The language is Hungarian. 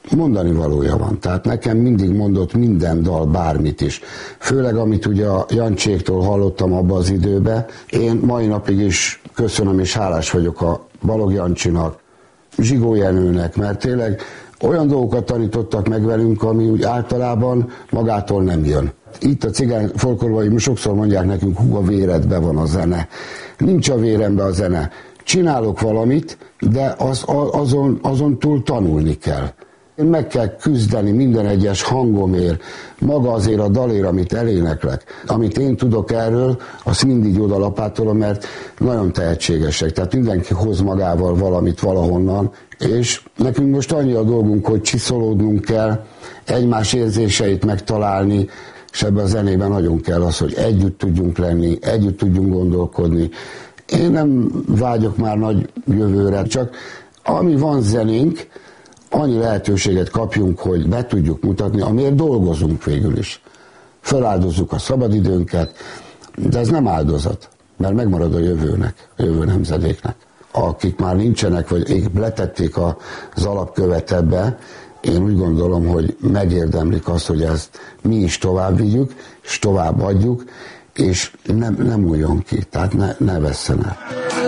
mondani valója van. Tehát nekem mindig mondott minden dal bármit is. Főleg, amit ugye a Jancséktól hallottam abban az időben. Én mai napig is köszönöm és hálás vagyok a Balogh Jancsinak, Zsigó Jenőnek, mert tényleg olyan dolgokat tanítottak meg velünk, ami úgy általában magától nem jön. Itt a cigány folklórban sokszor mondják nekünk, hú, a véredben van a zene. Nincs a véremben a zene. Csinálok valamit, de azon túl tanulni kell. Én meg kell küzdeni minden egyes hangomért, maga azért a dalért, amit eléneklek. Amit én tudok erről, azt mindig oda lapátolom, mert nagyon tehetségesek. Tehát mindenki hoz magával valamit valahonnan, és nekünk most annyi a dolgunk, hogy csiszolódnunk kell, egymás érzéseit megtalálni, és ebben a zenében nagyon kell az, hogy együtt tudjunk lenni, együtt tudjunk gondolkodni. Én nem vágyok már nagy jövőre, csak ami van zenénk, annyi lehetőséget kapjunk, hogy be tudjuk mutatni, amiért dolgozunk végül is. Feláldozzuk a szabadidőnket, de ez nem áldozat, mert megmarad a jövőnek, a jövő nemzedéknek. Akik már nincsenek, vagy letették az alapkövet ebbe, én úgy gondolom, hogy megérdemlik azt, hogy ezt mi is tovább vigyük, és tovább adjuk, és nem újjon ki, tehát ne vesszen el.